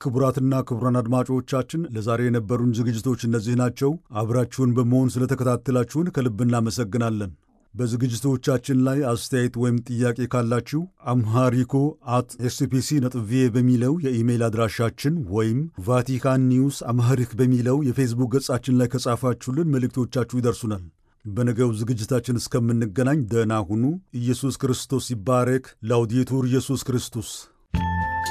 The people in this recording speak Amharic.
ክቡራትና ክቡራን አድማጮቻችን ለዛሬ የነበሩን ዝግጅቶች እነዚህ ናቸው። አብራችሁን በመሆን ስለተከታተላችሁን ከልብ እናመሰግናለን። በዝግጅቶቻችን ላይ አስተያየት ወይም ጥያቄ ካላችሁ amharico@spc.va በሚለው የኢሜይል አድራሻችን ወይም ቫቲካን ኒውስ አምሃሪክ በሚለው የፌስቡክ ገጻችን ላይ ከጻፋችሁልን መልእክቶቻችሁ ይደርሱናል። በነገው ዝግጅታችን እስከምንገናኝ ደህና ሁኑ። ኢየሱስ ክርስቶስ ይባረክ። ላውዴቱር ኢየሱስ ክርስቶስ